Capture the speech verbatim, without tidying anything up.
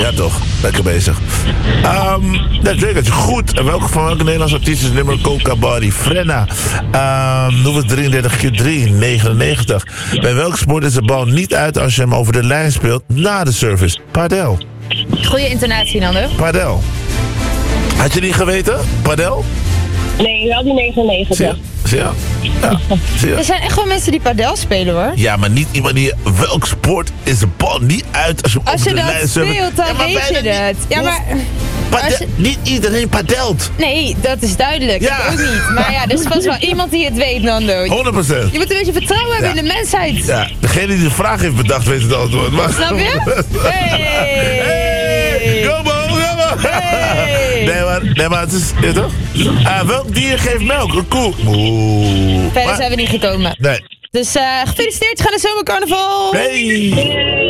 Ja, toch. Lekker bezig. Um, dat betekent goed. En welke van welke Nederlandse artiest is nummer Coca Body? Frenna. Um, nummer drieëndertig keer drie, negenennegentig. Bij welk sport is de bal niet uit als je hem over de lijn speelt na de service? Padel. Goeie intonatie, Nando. Padel. Had je die geweten? Padel? Nee, wel die negenennegentig. Zie je? Zie je? Ja. Zie je? Er zijn echt wel mensen die padel spelen, hoor. Ja, maar niet iemand die... Welk sport is de bal niet uit als je hem Als over je de dat lijn service? speelt, dan Ja, maar weet bijna je dat. niet. Ja, Hoe- maar... Padel- als je- Niet iedereen padelt. Nee, dat is duidelijk. Ja. Ik ook niet. Maar ja, er is vast wel iemand die het weet, Nando. honderd procent. Je moet een beetje vertrouwen hebben Ja. in de mensheid. Ja, degene die de vraag heeft bedacht weet het antwoord. Maar... Snap je? Hey! Hey! Go, Mo, go, Mo. Hey! Nee, maar, nee, maar het is... Ja, toch? Uh, welk dier geeft melk? Een koe. Oeh. Verder Maar- zijn we niet gekomen. Nee. Dus eh gefeliciteerd, je gaat naar zomercarnaval. Hey!